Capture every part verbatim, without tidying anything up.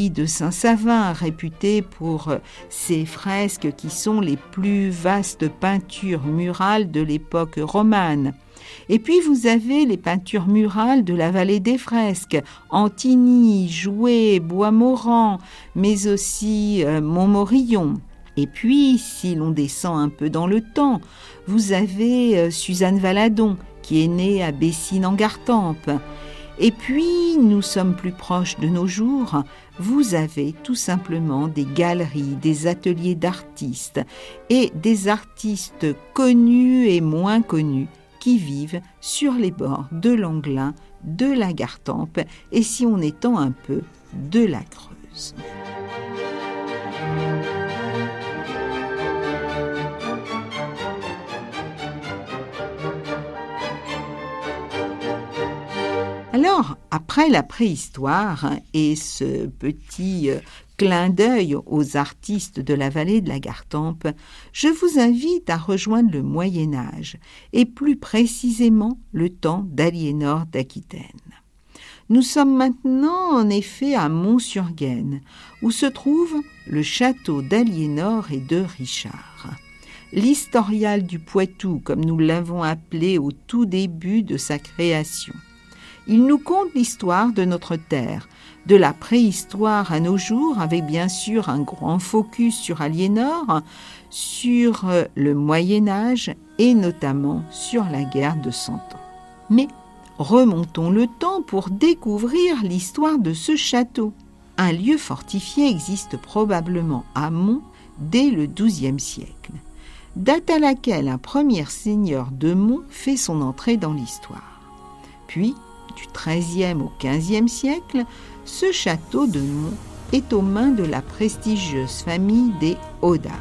l'abbaye de Saint-Savin, réputée pour ses fresques qui sont les plus vastes peintures murales de l'époque romane. Et puis vous avez les peintures murales de la vallée des Fresques, Antigny, Joué, Bois-Morand, mais aussi euh, Montmorillon. Et puis, si l'on descend un peu dans le temps, vous avez euh, Suzanne Valadon, qui est née à Bessines-en-Gartempe. Et puis, nous sommes plus proches de nos jours, vous avez tout simplement des galeries, des ateliers d'artistes et des artistes connus et moins connus qui vivent sur les bords de l'Anglin, de la Gartempe et, si on étend un peu, de la Creuse. Alors, après la préhistoire et ce petit euh, clin d'œil aux artistes de la vallée de la Gartempe, je vous invite à rejoindre le Moyen-Âge et plus précisément le temps d'Aliénor d'Aquitaine. Nous sommes maintenant en effet à Mont-sur-Gaine, où se trouve le château d'Aliénor et de Richard. L'historial du Poitou, comme nous l'avons appelé au tout début de sa création. Il nous conte l'histoire de notre terre, de la préhistoire à nos jours, avec bien sûr un grand focus sur Aliénor, sur le Moyen-Âge et notamment sur la guerre de Cent Ans. Mais remontons le temps pour découvrir l'histoire de ce château. Un lieu fortifié existe probablement à Mont dès le douzième siècle, date à laquelle un premier seigneur de Mont fait son entrée dans l'histoire. Puis, du treizième au quinzième siècle, ce château de Mont est aux mains de la prestigieuse famille des Hodard.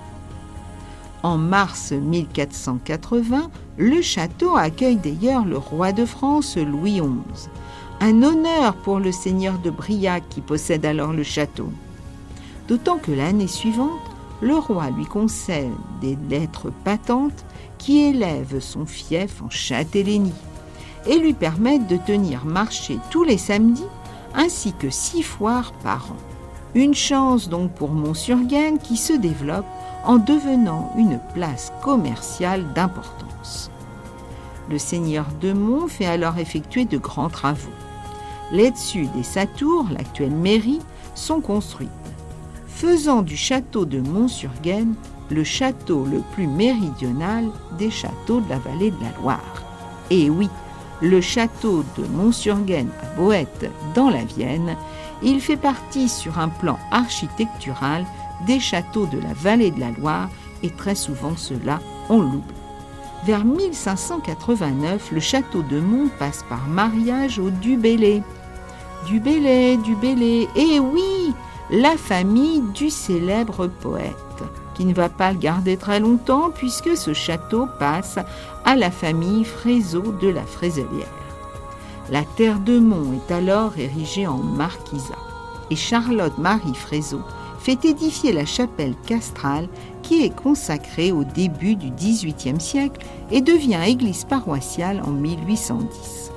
En mars mille quatre cent quatre-vingts, le château accueille d'ailleurs le roi de France Louis onze. Un honneur pour le seigneur de Briac qui possède alors le château. D'autant que l'année suivante, le roi lui concède des lettres patentes qui élèvent son fief en Châtellenie et lui permettent de tenir marché tous les samedis ainsi que six foires par an. Une chance donc pour Mont-sur-Gaine qui se développe en devenant une place commerciale d'importance. Le seigneur de Mont fait alors effectuer de grands travaux. L'Étude et sa tour, l'actuelle mairie, sont construites, faisant du château de Mont-sur-Gaine le château le plus méridional des châteaux de la vallée de la Loire. Et oui, le château de Mont-sur-Gaine à Boëte, dans la Vienne, il fait partie sur un plan architectural des châteaux de la vallée de la Loire et très souvent ceux-là, on l'oublie. Vers mille cinq cent quatre-vingt-neuf, le château de Mont passe par mariage au Du Bellay. Du Bellay, Du Bellay, et oui, la famille du célèbre poète, qui ne va pas le garder très longtemps puisque ce château passe à la famille Frézot de la Frézelière. La terre de Mont est alors érigée en marquisat et Charlotte-Marie Frézot fait édifier la chapelle castrale qui est consacrée au début du dix-huitième siècle et devient église paroissiale en mille huit cent dix.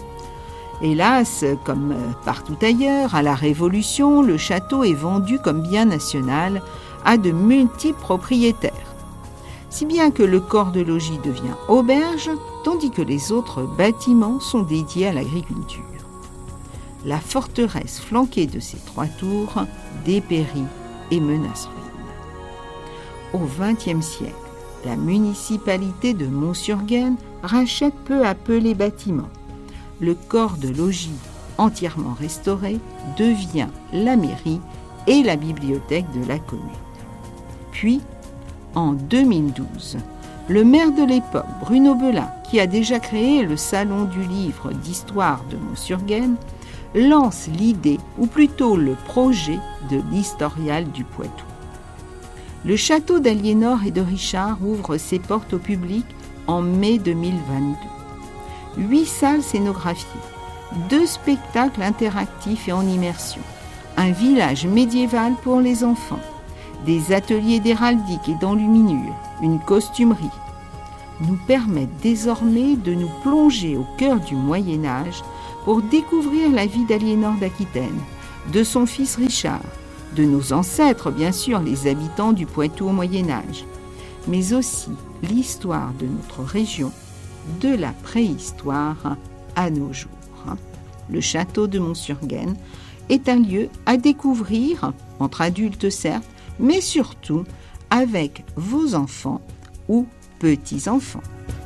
Hélas, comme partout ailleurs, à la Révolution, le château est vendu comme bien national à de multiples propriétaires, si bien que le corps de logis devient auberge, tandis que les autres bâtiments sont dédiés à l'agriculture. La forteresse flanquée de ses trois tours dépérit et menace ruine. Au vingtième siècle, la municipalité de Mont-sur-Gaine rachète peu à peu les bâtiments. Le corps de logis, entièrement restauré, devient la mairie et la bibliothèque de la commune. Puis, en deux mille douze, le maire de l'époque, Bruno Belin, qui a déjà créé le Salon du livre d'histoire de Mont-sur-Gaine, lance l'idée, ou plutôt le projet, de l'historial du Poitou. Le château d'Aliénor et de Richard ouvre ses portes au public en mai deux mille vingt-deux. Huit salles scénographiées, deux spectacles interactifs et en immersion, un village médiéval pour les enfants, des ateliers d'héraldique et d'enluminure, une costumerie, nous permettent désormais de nous plonger au cœur du Moyen-Âge pour découvrir la vie d'Aliénor d'Aquitaine, de son fils Richard, de nos ancêtres, bien sûr, les habitants du Poitou au Moyen-Âge, mais aussi l'histoire de notre région, de la préhistoire à nos jours. Le château de Mont-sur-Gaine est un lieu à découvrir, entre adultes certes, mais surtout avec vos enfants ou petits-enfants.